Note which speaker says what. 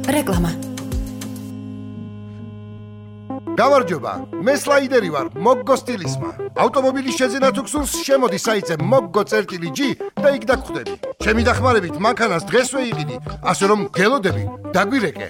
Speaker 1: რეკლამა.
Speaker 2: გამარჯობა, მე სლაიდერი ვარ, მოგგო სტილისმა. ავტომობილის შეძენა თუ გსურს, შემოდი საიტზე moggo.g და იქ დაგხვდები. ჩემი დახმარებით მანქანას დღესვე იყიდი, ასე რომ გელოდები, დაგვირეკე.